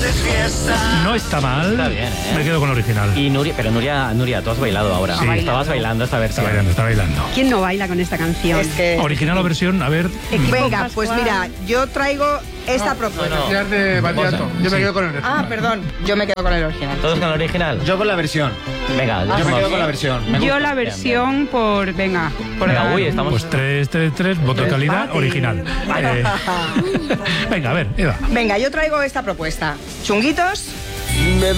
No está mal. Está bien, Me quedo con el original. Y Nuria, tú has bailado ahora. Sí. Estabas bailando esta versión. Está bailando. ¿Quién no baila con esta canción? Es que... Original o versión, a ver. Venga, pues mira, yo traigo esta propuesta. Tirar de bachillerato. Yo me quedo con el original. Ah, perdón, yo me quedo con el original. ¿Todos con el original? Yo con la versión. Venga, Yo me quedo con la versión. Me Yo gusta. la versión por... Venga, por Venga, dar uy, un- estamos... Pues 3, voto de calidad, Empate. original. Venga, a ver, Eva. Venga, yo traigo esta propuesta. Chunguitos.